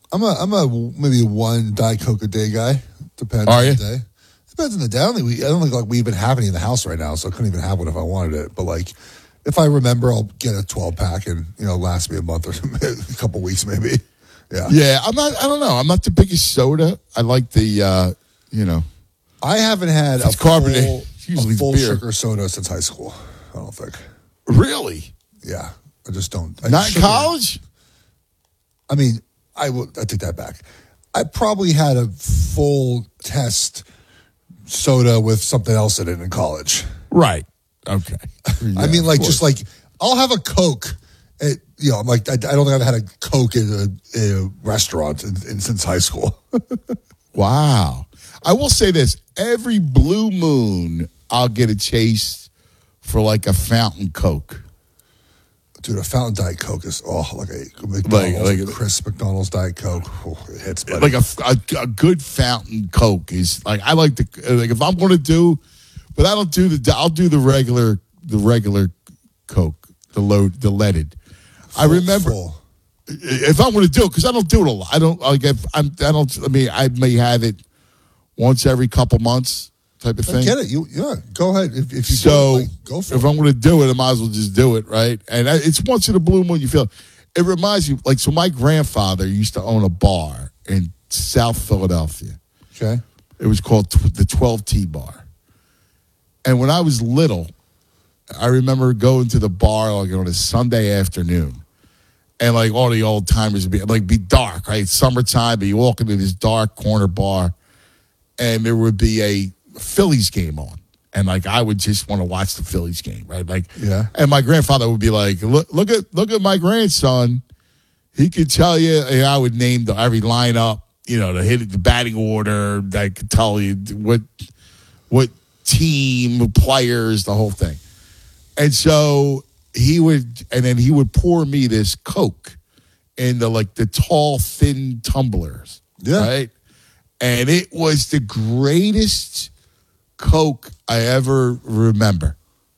I'm a maybe one Diet Coke a day guy. Depends Are on you? the day. Depends on the day. I don't think like we even have any in the house right now, so I couldn't even have one if I wanted it. But like, if I remember, I'll get a 12-pack and last me a month or a couple weeks maybe. Yeah. Yeah, I don't know. I'm not the biggest soda. I like the, I haven't had It's carbonated. Usually full beer. sugar soda since high school. I don't think. Really? Yeah, I just don't. Not in college? I mean, I take that back. I probably had a full test soda with something else in it in college. Right. Okay. Yeah, I mean, like, of just course. like, I'll have a Coke. I'm like, I don't think I've had a Coke in a restaurant since high school. Wow. I will say this. Every blue moon, I'll get a chase for like a fountain Coke. Dude, a fountain Diet Coke is, like a McDonald's, Like crisp McDonald's Diet Coke. Oh, it hits, buddy. Like a good fountain Coke is like, I like if I'm going to do, but I don't do I'll do the regular Coke, the leaded. I remember if I'm going to do it, because I don't do it a lot. I don't like I may have it once every couple months type of thing. I get it. Go ahead. If you So do it, go for if it. I'm going to do it, I might as well just do it, right? And it's once in a blue moon you feel. It reminds you, like, so my grandfather used to own a bar in South Philadelphia. Okay. It was called the 12T Bar. And when I was little, I remember going to the bar like on a Sunday afternoon. And like all the old timers would be dark, right? It's summertime, but you walk into this dark corner bar and there would be a Phillies game on. And like I would just want to watch the Phillies game, right? Like, yeah. And my grandfather would be like, look at my grandson. He could tell you, and I would name every lineup, to hit the batting order. I could tell you what team, players, the whole thing. And so he would pour me this Coke in the tall, thin tumblers. Yeah. Right? And it was the greatest Coke I ever remember.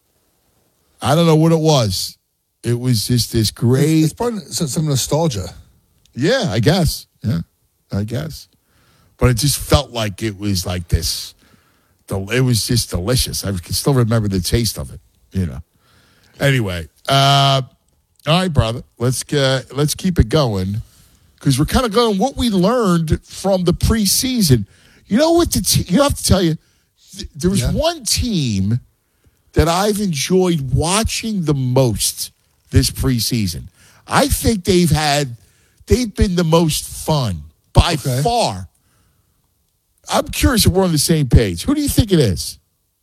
I don't know what it was. It was just this great. It's probably some nostalgia. Yeah, I guess. Yeah, I guess. But it just felt like it was like this. It was just delicious. I can still remember the taste of it. Anyway, all right, brother. Let's keep it going because we're kind of going what we learned from the preseason. You know what? You have to tell you, there was one team that I've enjoyed watching the most this preseason. I think they've been the most fun by far. I'm curious if we're on the same page. Who do you think it is?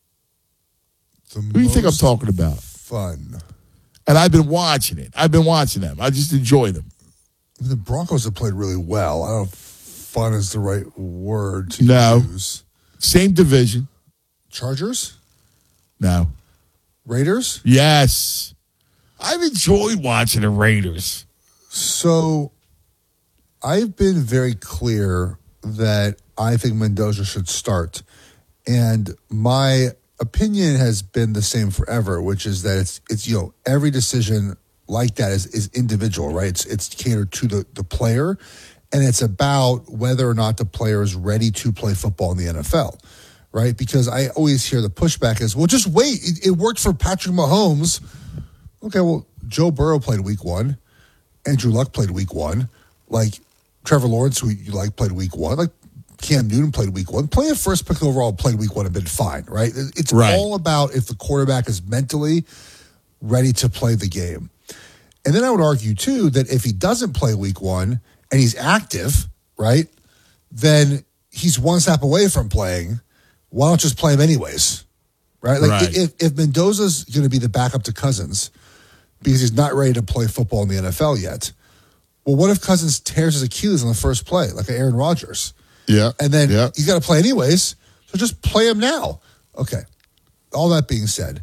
Who do you think I'm talking about? Fun. And I've been watching it. I've been watching them. I just enjoy them. The Broncos have played really well. I don't know if fun is the right word to use. Same division. Chargers? No. Raiders? Yes. I've enjoyed watching the Raiders. So I've been very clear that I think Mendoza should start. And my opinion has been the same forever, which is that it's every decision like that is individual, right? It's catered to the player, and it's about whether or not the player is ready to play football in the NFL, right? Because I always hear the pushback is, well, just wait. It worked for Patrick Mahomes. Okay, well, Joe Burrow played week 1. Andrew Luck played week 1. Like Trevor Lawrence, who you like, played week 1. Like Cam Newton played week 1. Playing first pick overall played week 1 and been fine, right? It's all about if the quarterback is mentally ready to play the game. And then I would argue, too, that if he doesn't play week 1 and he's active, right, then he's one step away from playing. Why don't just play him anyways, right? Like if Mendoza's going to be the backup to Cousins because he's not ready to play football in the NFL yet, well, what if Cousins tears his Achilles on the first play, like Aaron Rodgers? Yeah. And then he's got to play anyways, so just play him now. Okay. All that being said,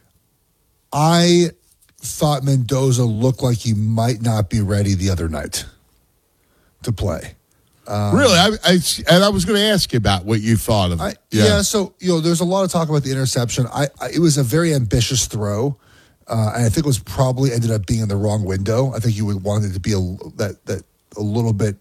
I thought Mendoza looked like he might not be ready the other night to play. Really? I was going to ask you about what you thought of it. So, there's a lot of talk about the interception. It was a very ambitious throw, and I think it was probably ended up being in the wrong window. I think you would want it to be a little bit